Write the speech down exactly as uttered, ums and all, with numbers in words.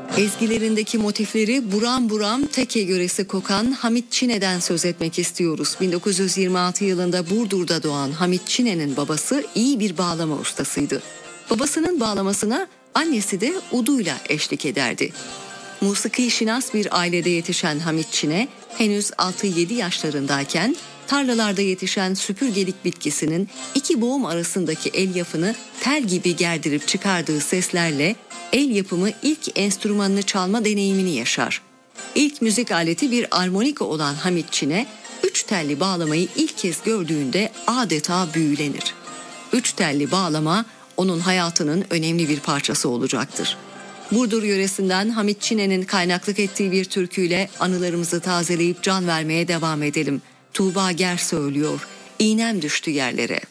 Ezgilerindeki motifleri buram buram teke yöresi kokan Hamit Çine'den söz etmek istiyoruz. bin dokuz yüz yirmi altı yılında Burdur'da doğan Hamit Çine'nin babası iyi bir bağlama ustasıydı. Babasının bağlamasına annesi de uduyla eşlik ederdi. Musiki şinas bir ailede yetişen Hamit Çine henüz altı yedi yaşlarındayken tarlalarda yetişen süpürgelik bitkisinin iki boğum arasındaki elyafını tel gibi gerdirip çıkardığı seslerle el yapımı ilk enstrümanını çalma deneyimini yaşar. İlk müzik aleti bir armonika olan Hamit Çine, üç telli bağlamayı ilk kez gördüğünde adeta büyülenir. Üç telli bağlama onun hayatının önemli bir parçası olacaktır. Burdur yöresinden Hamit Çine'nin kaynaklık ettiği bir türküyle anılarımızı tazeleyip can vermeye devam edelim. Tuğba Ger söylüyor, İğnem düştü yerlere.